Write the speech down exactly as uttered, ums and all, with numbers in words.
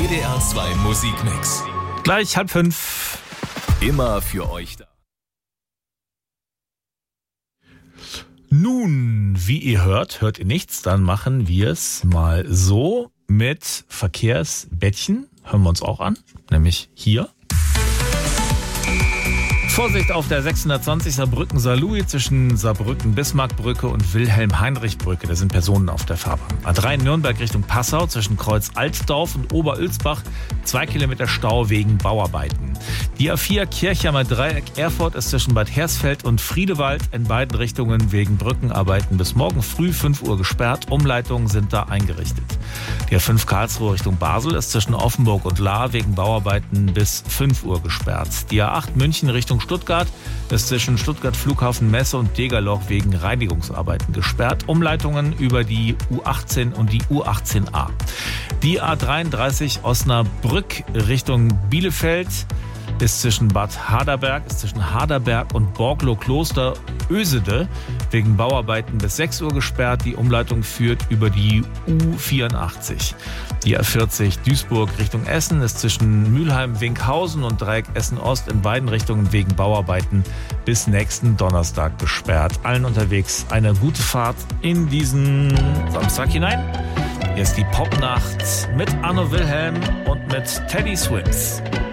W D R zwei Musikmix. Gleich halb fünf. Immer für euch da. Nun, wie ihr hört, hört ihr nichts, dann machen wir es mal so mit Verkehrsbettchen. Hören wir uns auch an, nämlich hier. Vorsicht auf der sechshundertzwanzig Saarbrücken-Saarlouis zwischen Saarbrücken-Bismarckbrücke und Wilhelm-Heinrich-Brücke. Da sind Personen auf der Fahrbahn. A drei Nürnberg Richtung Passau zwischen Kreuz Altdorf und Oberülsbach. Zwei Kilometer Stau wegen Bauarbeiten. Die A vier Kirchheimer Dreieck Erfurt ist zwischen Bad Hersfeld und Friedewald in beiden Richtungen wegen Brückenarbeiten bis morgen früh fünf Uhr gesperrt. Umleitungen sind da eingerichtet. Die A fünf Karlsruhe Richtung Basel ist zwischen Offenburg und Lahr wegen Bauarbeiten bis fünf Uhr gesperrt. Die A acht München Richtung Stuttgart ist zwischen Stuttgart Flughafen Messe und Degerloch wegen Reinigungsarbeiten gesperrt. Umleitungen über die U achtzehn und die U achtzehn A. Die A dreiunddreißig Osnabrück Richtung Bielefeld ist zwischen Bad Haderberg, ist zwischen Haderberg und Borglo-Kloster Ösede wegen Bauarbeiten bis sechs Uhr gesperrt. Die Umleitung führt über die U vierundachtzig. Die A vierzig Duisburg Richtung Essen ist zwischen Mülheim-Winkhausen und Dreieck Essen-Ost in beiden Richtungen wegen Bauarbeiten bis nächsten Donnerstag gesperrt. Allen unterwegs eine gute Fahrt in diesen Samstag hinein. Hier ist die Popnacht mit Arno Wilhelm und mit Teddy Swims.